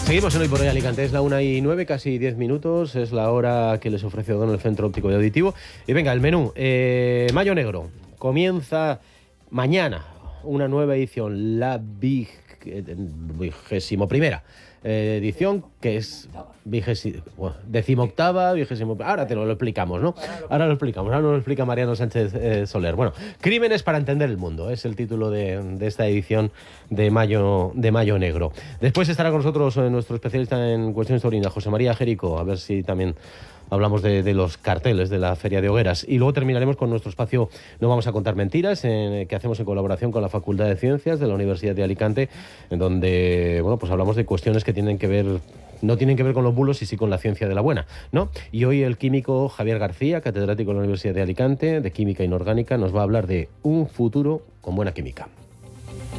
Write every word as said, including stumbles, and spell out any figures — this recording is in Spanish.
Seguimos en Hoy por Hoy Alicante, es la una y nueve, casi diez minutos, es la hora que les ofrece Odón el Centro Óptico y Auditivo. Y venga, el menú, eh, Mayo Negro, comienza mañana una nueva edición, la vigésimo primera eh, edición, que es vigésimo, bueno, decimoctava, vigésimo, ahora te lo, lo explicamos, ¿no? Ahora lo explicamos, ahora nos lo explica Mariano Sánchez eh, Soler. Bueno, Crímenes para entender el mundo, es el título de, de esta edición de Mayo, de Mayo Negro. Después estará con nosotros eh, nuestro especialista en cuestiones taurinas, José María Jerico, a ver si también hablamos de, de los carteles de la Feria de Hogueras. Y luego terminaremos con nuestro espacio No vamos a contar mentiras, eh, que hacemos en colaboración con la Facultad de Ciencias de la Universidad de Alicante, en donde, bueno, pues hablamos de cuestiones que tienen que ver, no tienen que ver con los bulos y sí con la ciencia de la buena, ¿no? Y hoy el químico Javier García, catedrático de la Universidad de Alicante, de Química Inorgánica, nos va a hablar de un futuro con buena química.